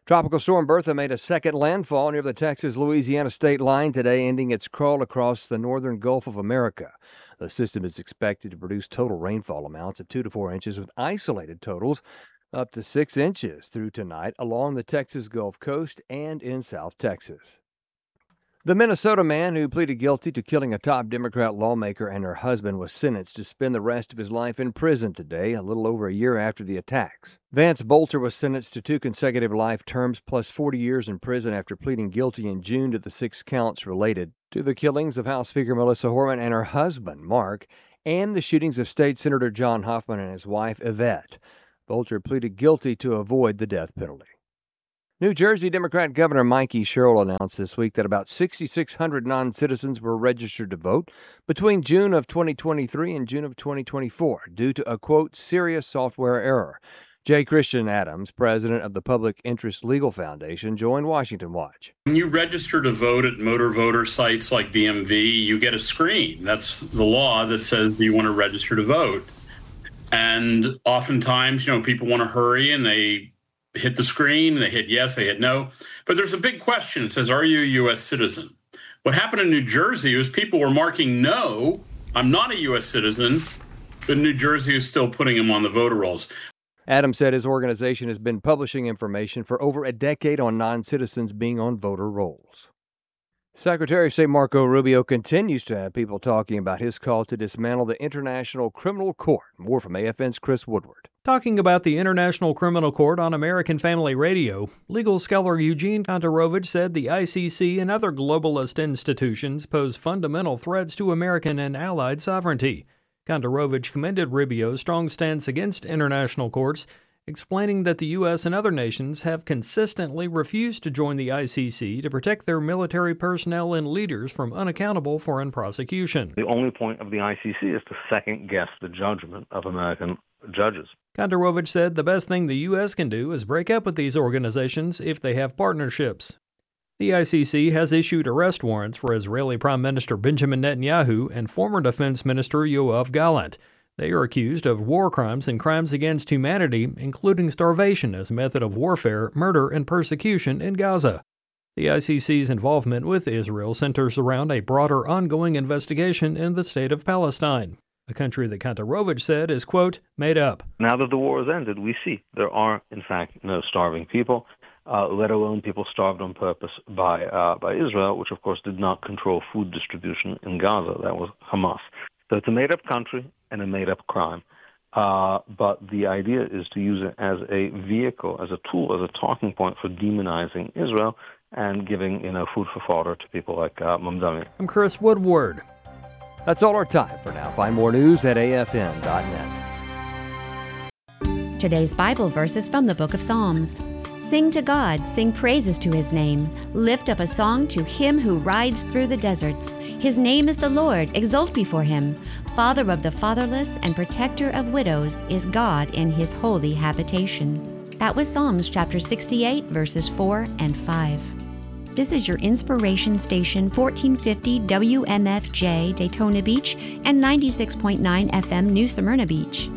Tropical storm Bertha made a second landfall near the Texas-Louisiana state line today, ending its crawl across the northern Gulf of America. The system is expected to produce total rainfall amounts of two to four inches, with isolated totals up to six inches through tonight along the Texas Gulf Coast and in South Texas. The Minnesota man who pleaded guilty to killing a top Democrat lawmaker and her husband was sentenced to spend the rest of his life in prison today, a little over a year after the attacks. Vance Bolter was sentenced to two consecutive life terms plus forty years in prison after pleading guilty in June to the six counts related to the killings of House Speaker Melissa Horman and her husband, Mark, and the shootings of State Senator John Hoffman and his wife, Yvette. Bolter pleaded guilty to avoid the death penalty. New Jersey Democrat Governor Mikey Sherrill announced this week that about six thousand six hundred non-citizens were registered to vote between June of twenty twenty-three and June of twenty twenty-four due to a, quote, serious software error. J. Christian Adams, president of the Public Interest Legal Foundation, joined Washington Watch. When you register to vote at motor voter sites like D M V, you get a screen. That's the law that says, do you want to register to vote? And oftentimes, you know, people want to hurry and they hit the screen, they hit yes, they hit no. But there's a big question. It says, are you a U S citizen? What happened in New Jersey was people were marking no, I'm not a U S citizen, but New Jersey is still putting them on the voter rolls. Adams said his organization has been publishing information for over a decade on non-citizens being on voter rolls. Secretary of State Marco Rubio continues to have people talking about his call to dismantle the International Criminal Court. More from A F N's Chris Woodward. Talking about the International Criminal Court on American Family Radio, legal scholar Eugene Kontorovich said the I C C and other globalist institutions pose fundamental threats to American and allied sovereignty. Kontorovich commended Rubio's strong stance against international courts, explaining that the U S and other nations have consistently refused to join the I C C to protect their military personnel and leaders from unaccountable foreign prosecution. The only point of the I C C is to second-guess the judgment of American judges. Kontorovich said the best thing the U S can do is break up with these organizations if they have partnerships. The I C C has issued arrest warrants for Israeli Prime Minister Benjamin Netanyahu and former Defense Minister Yoav Gallant. They are accused of war crimes and crimes against humanity, including starvation as a method of warfare, murder, and persecution in Gaza. The I C C's involvement with Israel centers around a broader ongoing investigation in the state of Palestine, a country that Kontorovich said is, quote, made up. Now that the war has ended, we see there are, in fact, no starving people, uh, let alone people starved on purpose by, uh, by Israel, which, of course, did not control food distribution in Gaza. That was Hamas. So it's a made-up country and a made-up crime. Uh, but the idea is to use it as a vehicle, as a tool, as a talking point for demonizing Israel and giving, you know, food for fodder to people like uh, Mamdani. I'm Chris Woodward. That's all our time for now. Find more news at A F N dot net. Today's Bible verse is from the book of Psalms. Sing to God, sing praises to His name. Lift up a song to Him who rides through the deserts. His name is the Lord, exult before Him. Father of the fatherless and protector of widows is God in His holy habitation. That was Psalms chapter sixty-eight, verses four and five. This is your inspiration station, fourteen fifty W M F J Daytona Beach and ninety-six point nine F M New Smyrna Beach.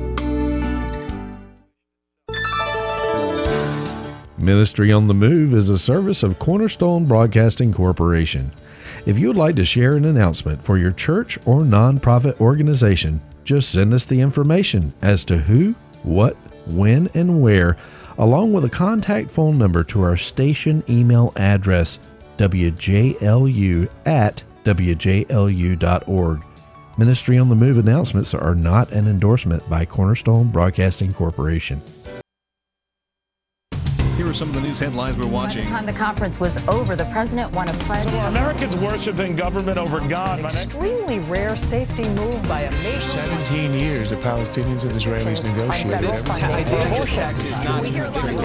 Ministry on the Move is a service of Cornerstone Broadcasting Corporation. If you would like to share an announcement for your church or nonprofit organization, just send us the information as to who, what, when, and where, along with a contact phone number to our station email address, w j l u at w j l u dot org. Ministry on the Move announcements are not an endorsement by Cornerstone Broadcasting Corporation. Here are some of the news headlines we're watching. By the time the conference was over, the president won a pledge. So are Americans worshiping government over God? An extremely rare safety move by a nation. seventeen years the Palestinians and Israelis negotiated. This tax is not. We hear a lot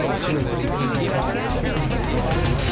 of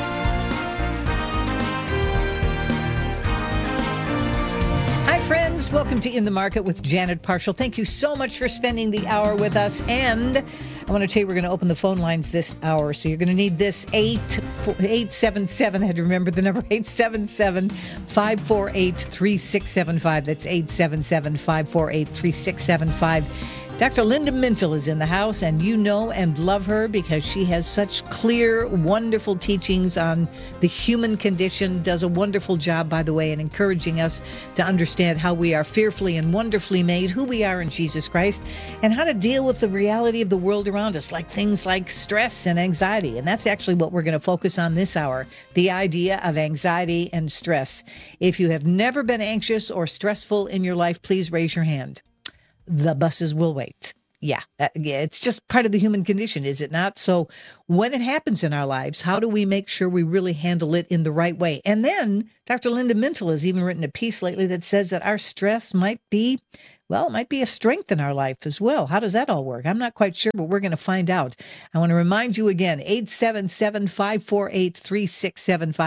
friends, Yes, welcome to In the Market with Janet Parshall. Thank you so much for spending the hour with us. And I want to tell you, we're going to open the phone lines this hour. So you're going to need this eight seven seven. I had to remember the number, eight seven seven, five four eight, three six seven five. That's eight seven seven, five four eight, three six seven five. Doctor Linda Mintle is in the house, and you know and love her because she has such clear, wonderful teachings on the human condition, does a wonderful job, by the way, in encouraging us to understand how we are fearfully and wonderfully made, who we are in Jesus Christ, and how to deal with the reality of the world around us, like things like stress and anxiety. And that's actually what we're going to focus on this hour, the idea of anxiety and stress. If you have never been anxious or stressful in your life, please raise your hand. The buses will wait. Yeah, uh, yeah, it's just part of the human condition, is it not? So when it happens in our lives, how do we make sure we really handle it in the right way? And then Doctor Linda Mintle has even written a piece lately that says that our stress might be, well, it might be a strength in our life as well. How does that all work? I'm not quite sure, but we're going to find out. I want to remind you again, eight seven seven, five four eight, three six seven five.